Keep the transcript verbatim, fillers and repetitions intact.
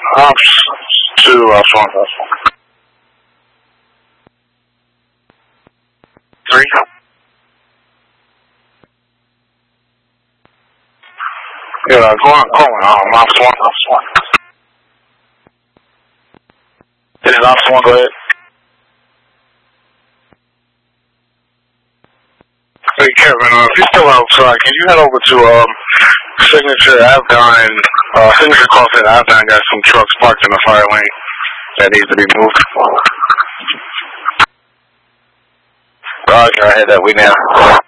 Ops two, ops one. Three. Yeah, go on, go on, um, ops one, ops one. It is ops one, go ahead. Hey, Kevin, uh, if you're still outside, can you head over to, um, Signature Avdine, uh, Signature calls that Avdine got some trucks parked in the fire lane that needs to be moved. Roger, I had that way now.